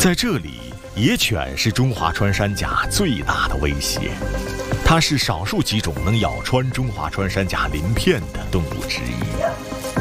在这里，野犬是中华穿山甲最大的威胁，它是少数几种能咬穿中华穿山甲鳞片的动物之一。